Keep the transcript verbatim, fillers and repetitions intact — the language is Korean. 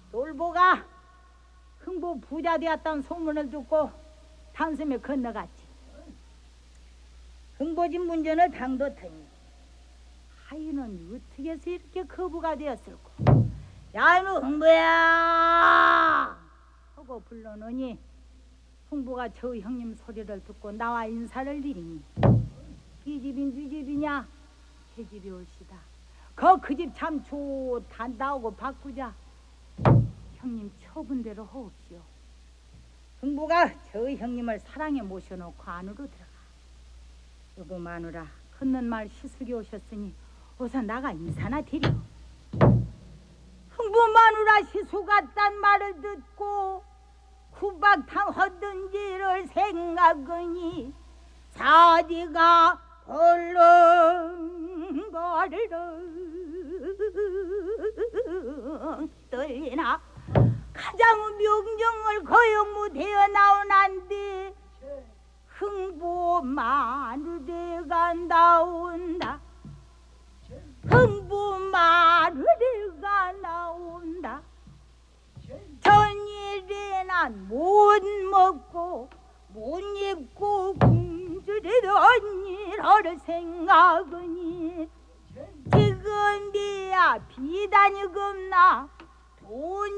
놀보가 흥부 부자 되었다는 소문을 듣고 단숨에 건너갔지. 흥보집 문전을 당뒀더니 하인은 어떻게 해서 이렇게 거부가 되었을꼬. 야 이놈 흥부야 하고 불러놓으니 흥부가 저 형님 소리를 듣고 나와 인사를 드리니 이 집이 네 집이냐? 제 집이 옳시다. 거 그 집 참 좋다. 나오고 바꾸자. 형님 처분대로 하옵시오. 흥부가 저 형님을 사랑에 모셔놓고 안으로 들어가. 여보 마누라 걷는 말 시숙이 오셨으니 어서 나가 인사나 드려. 흥부 마누라 시숙 같단 말을 듣고 구박당하던지를 생각하니 사디가 헐렁거리렁 떨리나 가장 명령을 거역무되어 나오난데 흥부 마누레가 나온다. 흥부 마누레가 나온다. 전일에 난 못 먹고 못 입고 굶주리던 일을 생각하니 지금 비야 비단이 겁나 돈